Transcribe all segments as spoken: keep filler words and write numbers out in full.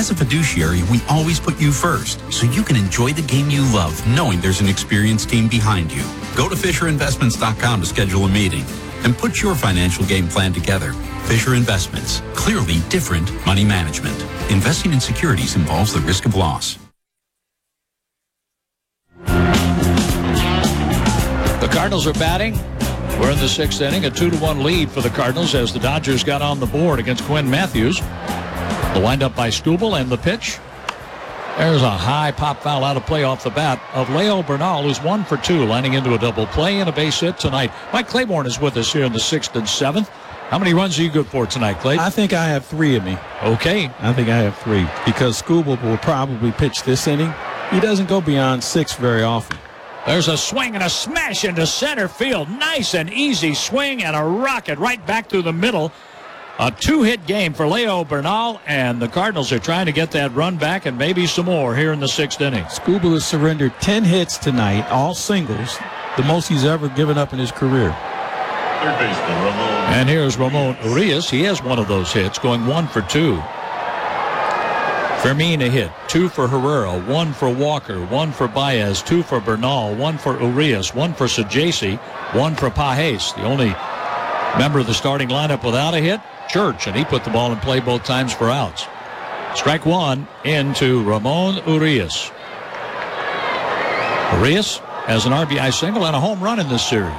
As a fiduciary, we always put you first, so you can enjoy the game you love, knowing there's an experienced team behind you. Go to Fisher Investments dot com to schedule a meeting and put your financial game plan together. Fisher Investments, clearly different money management. Investing in securities involves the risk of loss. The Cardinals are batting. We're in the sixth inning, a two to one lead for the Cardinals as the Dodgers got on the board against Quinn Matthews. The windup by Skubal and the pitch. There's a high pop foul out of play off the bat of Leo Bernal, who's one for two, lining into a double play and a base hit tonight. Mike Claiborne is with us here in the sixth and seventh. How many runs are you good for tonight, Clay? I think I have three of me. Okay. I think I have three because Skubal will probably pitch this inning. He doesn't go beyond six very often. There's a swing and a smash into center field. Nice and easy swing and a rocket right back through the middle. A two-hit game for Leo Bernal, and the Cardinals are trying to get that run back and maybe some more here in the sixth inning. Skubal has surrendered ten hits tonight, all singles, the most he's ever given up in his career. Third baseman, Ramon. And here's Ramon Urias. He has one of those hits, going one for two. Fermin a hit, two for Herrera, one for Walker, one for Baez, two for Bernal, one for Urias, one for Sajaci, one for Pages. The only member of the starting lineup without a hit, Church, and he put the ball in play both times for outs. Strike one into Ramon Urias. Urias has an R B I single and a home run in this series.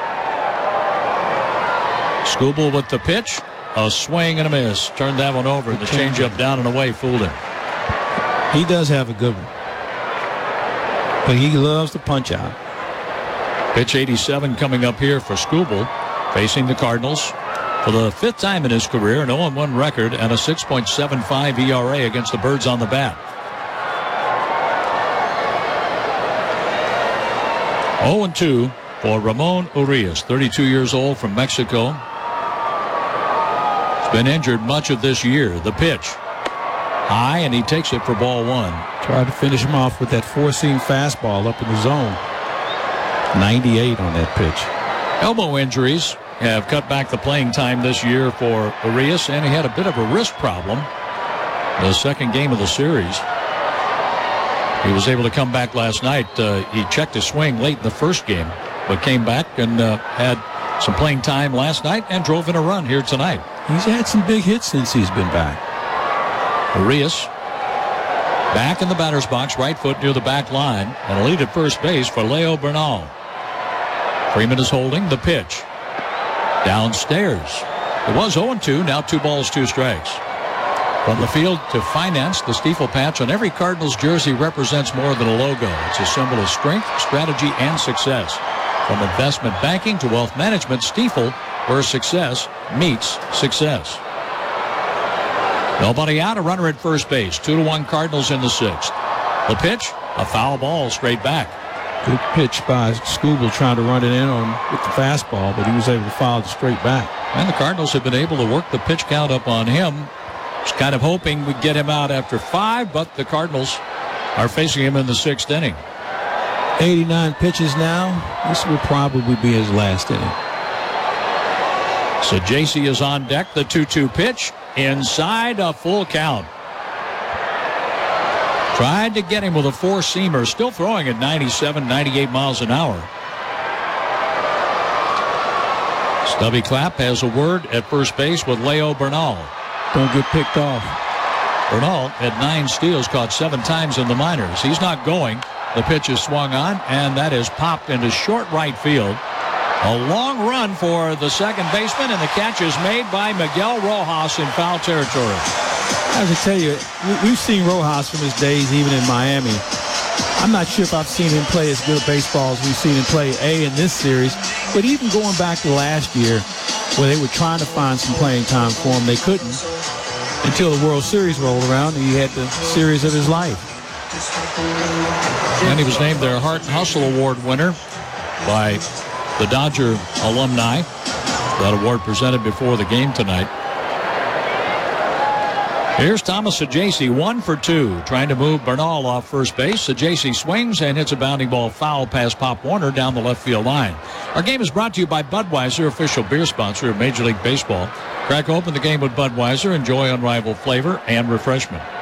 Skubal with the pitch, a swing and a miss. Turned that one over. The changeup down and away fooled him. He does have a good one, but he loves the punch out. Pitch eighty-seven coming up here for Skubal, facing the Cardinals for the fifth time in his career, an oh and one record and a six point seven five E R A against the Birds on the bat. oh and two for Ramon Urias, thirty-two years old, from Mexico. He's been injured much of this year. The pitch high, and he takes it for ball one. Tried to finish him off with that four-seam fastball up in the zone. ninety-eight on that pitch. Elbow injuries have cut back the playing time this year for Urias, and he had a bit of a wrist problem the second game of the series. He was able to come back last night. Uh, he checked his swing late in the first game, but came back and uh, had some playing time last night and drove in a run here tonight. He's had some big hits since he's been back. Urias back in the batter's box, right foot near the back line, and a lead at first base for Leo Bernal. Freeman is holding the pitch. Downstairs. It was oh and two, now two balls, two strikes. From the field to finance, the Stiefel patch on every Cardinals jersey represents more than a logo. It's a symbol of strength, strategy, and success. From investment banking to wealth management, Stiefel, where success meets success. Nobody out, a runner at first base. Two to one Cardinals in the sixth. The pitch, a foul ball straight back. Good pitch by Skubal trying to run it in on with the fastball, but he was able to foul it straight back. And the Cardinals have been able to work the pitch count up on him. Just kind of hoping we'd get him out after five, but the Cardinals are facing him in the sixth inning. eighty-nine pitches now. This will probably be his last inning. Sajaci is on deck. The two two pitch. Inside, a full count. Tried to get him with a four-seamer. Still throwing at ninety-seven, ninety-eight miles an hour. Stubby Clapp has a word at first base with Leo Bernal. Don't get picked off. Bernal had nine steals, caught seven times in the minors. He's not going. The pitch is swung on, and that is popped into short right field. A long run for the second baseman, and the catch is made by Miguel Rojas in foul territory. I have to tell you, we've seen Rojas from his days even in Miami. I'm not sure if I've seen him play as good a baseball as we've seen him play A in this series, but even going back to last year where they were trying to find some playing time for him, they couldn't until the World Series rolled around and he had the series of his life. And he was named their Heart and Hustle Award winner by the Dodger alumni. That award presented before the game tonight. Here's Thomas Sajaci, one for two, trying to move Bernal off first base. Sajaci swings and hits a bounding ball foul past Pop Warner down the left field line. Our game is brought to you by Budweiser, official beer sponsor of Major League Baseball. Crack open the game with Budweiser. Enjoy unrivaled flavor and refreshment.